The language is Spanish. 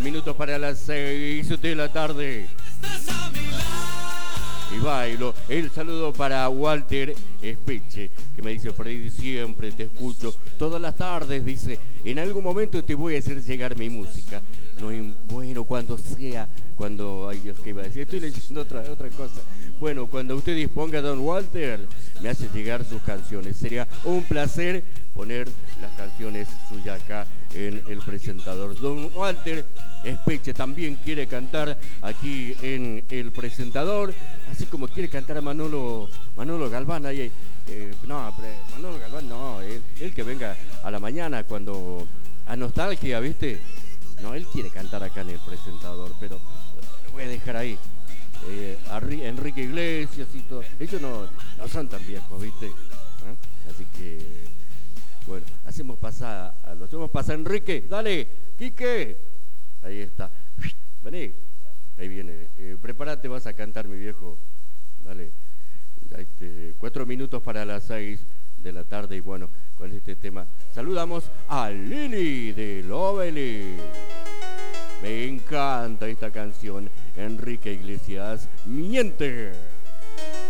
minutos para las 6 de la tarde. Y bailo. El saludo para Walter Espeche, que me dice: Freddy, siempre te escucho todas las tardes. Dice: en algún momento te voy a hacer llegar mi música. No, bueno, cuando sea, cuando, ay Dios, ¿qué iba a decir? Estoy leyendo otra cosa. Bueno, cuando usted disponga, don Walter, me hace llegar sus canciones. Sería un placer poner las canciones suyas acá en el presentador. Don Walter Espeche también quiere cantar aquí en el presentador, así como quiere cantar a Manolo Galván. Ahí, Manolo Galván no, él que venga a la mañana cuando a Nostalgia, ¿viste? No, él quiere cantar acá en el presentador, pero lo voy a dejar ahí. Enrique Iglesias y todo. Ellos no son tan viejos, ¿viste? Así que, bueno, lo hacemos pasar a Enrique. Dale, Quique. Ahí está. Vení. Ahí viene. Prepárate, vas a cantar, mi viejo. Dale. 4 minutos para las 6 de la tarde. Y bueno, con este tema saludamos a Lili de Lovely. Me encanta esta canción. Enrique Iglesias, Miente.